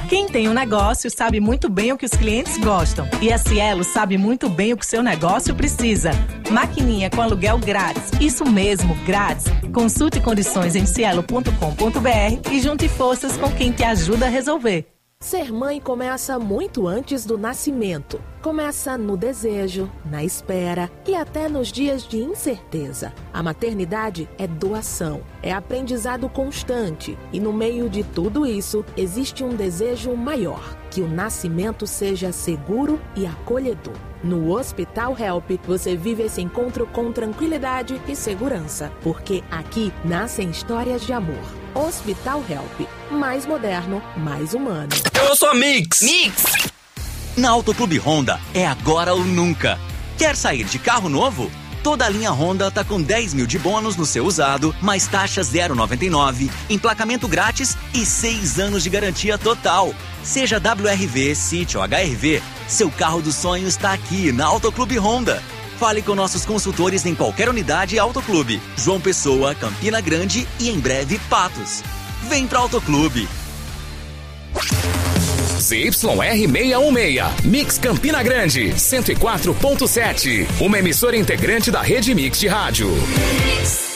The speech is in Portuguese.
Quem tem um negócio sabe muito bem o que os clientes gostam. E a Cielo sabe muito bem o que seu negócio precisa. Maquininha com aluguel grátis. Isso mesmo, grátis. Consulte condições em cielo.com.br e junte forças com quem te ajuda a resolver. Ser mãe começa muito antes do nascimento. Começa no desejo, na espera e até nos dias de incerteza. A maternidade é doação, é aprendizado constante e no meio de tudo isso existe um desejo maior, que o nascimento seja seguro e acolhedor. No Hospital Help, você vive esse encontro com tranquilidade e segurança, porque aqui nascem histórias de amor. Hospital Help, mais moderno, mais humano. Eu sou a Mix! Na Autoclube Honda, é agora ou nunca. Quer sair de carro novo? Toda a linha Honda tá com 10 mil de bônus no seu usado, mais taxa 0,99, emplacamento grátis e 6 anos de garantia total. Seja WRV, City ou HRV, seu carro do sonho está aqui na Autoclube Honda. Fale com nossos consultores em qualquer unidade Autoclube. João Pessoa, Campina Grande e em breve Patos. Vem pra Autoclube. ZYR616, Mix Campina Grande, 104.7. Uma emissora integrante da Rede Mix de Rádio.